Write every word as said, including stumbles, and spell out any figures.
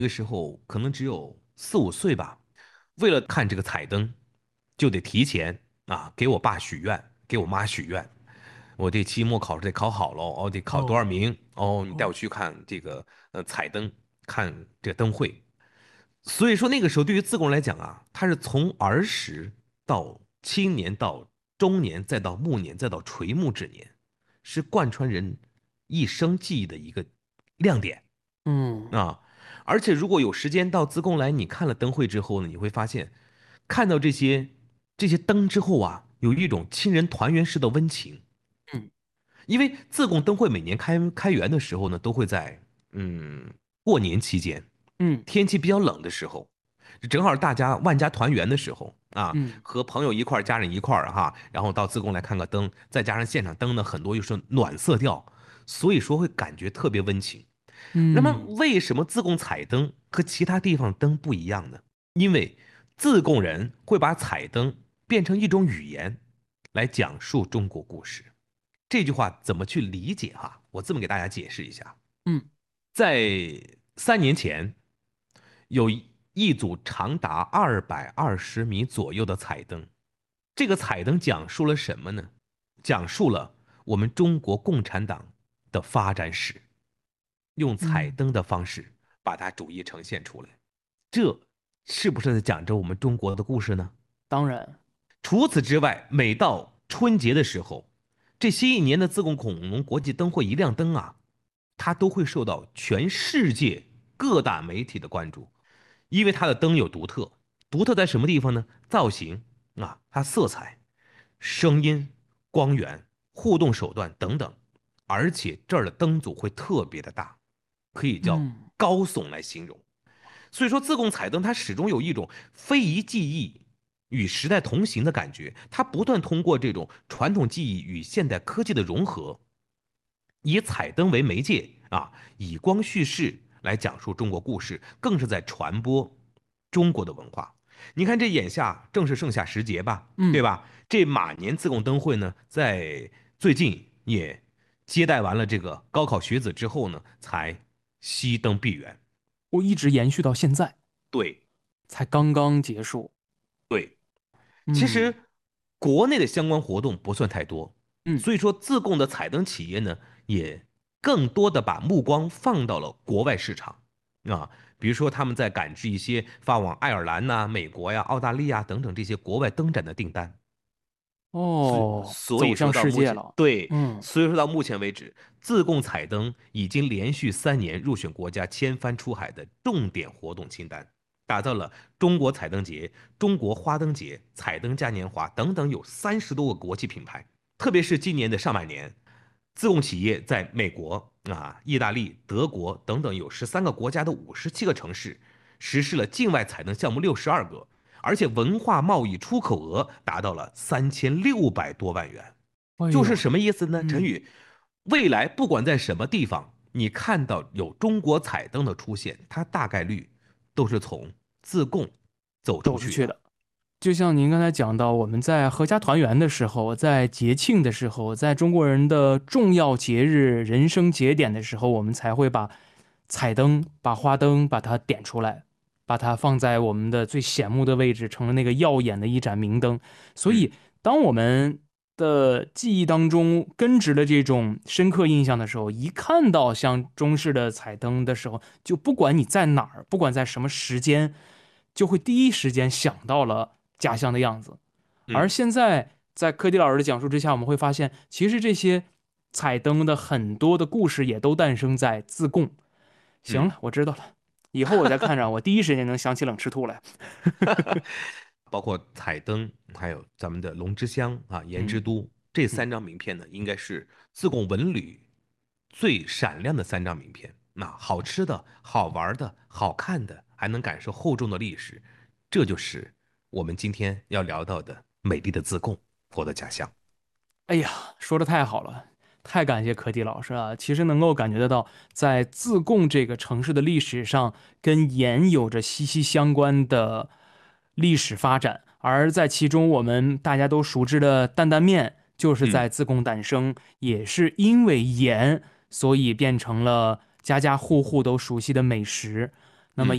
那个时候可能只有四五岁吧，为了看这个彩灯，就得提前啊给我爸许愿，给我妈许愿。我这期末考试得考好喽，哦，得考多少哦名？哦，你带我哦， 去看这个呃彩灯，看这个灯会。所以说那个时候对于自贡来讲啊，他是从儿时到青年到中年，再到暮年，再到垂暮之年，是贯穿人一生记忆的一个亮点嗯啊。而且如果有时间到自贡来，你看了灯会之后呢，你会发现，看到这些这些灯之后啊，有一种亲人团圆式的温情。 嗯因为自贡灯会每年开开园的时候呢，都会在嗯过年期间， 嗯天气比较冷的时候，正好大家万家团圆的时候啊， 嗯和朋友一块儿、家人一块儿哈，然后到自贡来看个灯，再加上现场灯呢，很多又是暖色调，所以说会感觉特别温情。那么嗯为什么自贡彩灯和其他地方灯不一样呢？因为自贡人会把彩灯变成一种语言来讲述中国故事。这句话怎么去理解哈？我这么给大家解释一下。 嗯在三年前，有一组长达二百二十米左右的彩灯。这个彩灯讲述了什么呢？讲述了我们中国共产党的发展史，用彩嗯， 灯的方式把它逐一呈现出来。这是不是在讲着我们中国的故事呢？ 当然， 除此之外，每到春节的时候，这新一年的自贡恐龙国际灯会一亮灯啊，它都会受到全世界各大媒体的关注，因为它的灯有独特，独特在什么地方呢？造型啊，它色彩、声音、光源、互动手段等等，而且这儿的灯组会特别的大，可以叫嗯高耸来形容。所以说，自贡彩灯它始终有一种非遗技艺与时代同行的感觉，它不断通过这种传统技艺与现代科技的融合，以彩灯为媒介啊，以光叙事来讲述中国故事，更是在传播中国的文化。你看，这眼下正是盛夏时节吧，对嗯， 吧？这马年自贡灯会呢，在最近也接待完了这个高考学子之后呢，才熄灯闭园。 我一直延续到现在， 对才刚刚结束。 对，其嗯实国内的相关活动不算太多， 嗯所以说自贡的彩灯企业呢，也更多的把目光放到了国外市场啊，比如说他们在赶制一些发往爱尔兰呐、美国呀、澳大利亚等等这些国外灯展的订单。所以哦， 所以说走向到目前， 世界了。 对， 嗯所以说到目前为止，自贡彩灯已经连续三年入选国家千帆出海的重点活动清单，打造了中国彩灯节、中国花灯节、彩灯嘉年华等等有三十多个国际品牌。特别是今年的上半年，自贡企业在美国啊、意大利、德国等等有十三个国家的五十七个城市实施了境外彩灯项目六十二个，而且文化贸易出口额达到了三千六百多万元。就是哎呦， 什么意思呢？陈嗯， 宇，未来不管在什么地方，你看到有中国彩灯的出现，它大概率都是从自贡走出去的。 走出去的。就像您刚才讲到，我们在合家团圆的时候，在节庆的时候，在中国人的重要节日、人生节点的时候，我们才会把彩灯、把花灯把它点出来，把它放在我们的最显目的位置，成了那个耀眼的一盏明灯。所嗯， 以，当我们的记忆当中根植了这种深刻印象的时候，一看到像中式的彩灯的时候，就不管你在哪儿，不管在什么时间，就会第一时间想到了家乡的样子。而嗯， 现在，在柯迪老师的讲述之下，我们会发现，其实这些彩灯的很多的故事也都诞生在自贡。行嗯。 了，我知道了，以后我再看着，我第一时间能想起冷吃兔来。 包括彩灯，还有咱们的龙之乡啊、颜之嗯都这嗯三张名片呢，应该是自贡文旅最闪亮的三张名片。那好吃的、好玩的、好看的，还能感受厚重的历史，这就是我们今天要聊到的美丽的自贡，我的家乡。 哎呀，说的太好了，太感谢柯迪老师啊！其实能够感觉得到，在自贡这个城市的历史上，跟盐有着息息相关的历史发展，而在其中，我们大家都熟知的担担面，就是嗯， 在自贡诞生，也是因为盐，所以变成了家家户户都熟悉的美食。